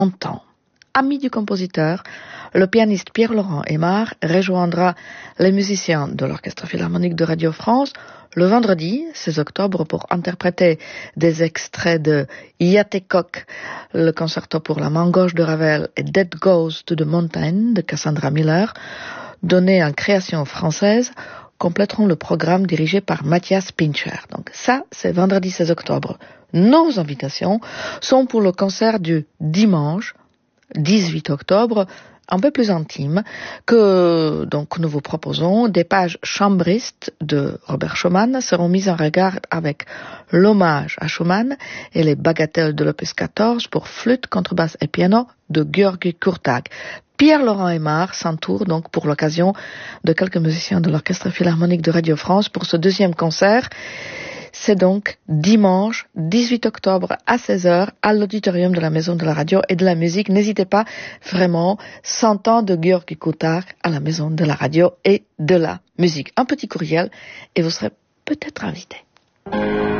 longtemps. Ami du compositeur, le pianiste Pierre-Laurent Aimard rejoindra les musiciens de l'Orchestre Philharmonique de Radio France le vendredi 16 octobre pour interpréter des extraits de Iatecock, le concerto pour la main gauche de Ravel et Dead Goes to the Mountain de Cassandra Miller, donnés en création française, compléteront le programme dirigé par Mathias Pincher. Donc ça, c'est vendredi 16 octobre. Nos invitations sont pour le concert du dimanche 18 octobre, un peu plus intime, que donc nous vous proposons. Des pages chambristes de Robert Schumann seront mises en regard avec l'hommage à Schumann et les bagatelles de l'opus 14 pour flûte, contrebasse et piano de György Kurtág. Pierre-Laurent Aimard s'entoure donc pour l'occasion de quelques musiciens de l'Orchestre Philharmonique de Radio France pour ce deuxième concert. C'est donc dimanche 18 octobre à 16h à l'auditorium de la Maison de la Radio et de la Musique. N'hésitez pas, vraiment, 100 ans de György Kurtág à la Maison de la Radio et de la Musique. Un petit courriel et vous serez peut-être invité.